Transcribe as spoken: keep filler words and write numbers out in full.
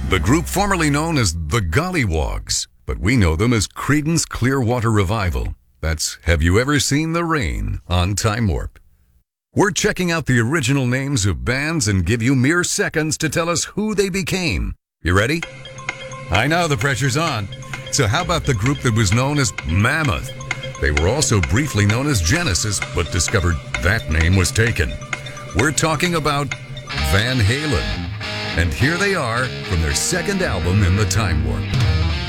The group formerly known as the Gollywogs, but we know them as Creedence Clearwater Revival. That's Have You Ever Seen the Rain on Time Warp. We're checking out the original names of bands and give you mere seconds to tell us who they became. You ready? I know the pressure's on. So how about the group that was known as Mammoth? They were also briefly known as Genesis, but discovered that name was taken. We're talking about Van Halen. And here they are from their second album in the Time Warp.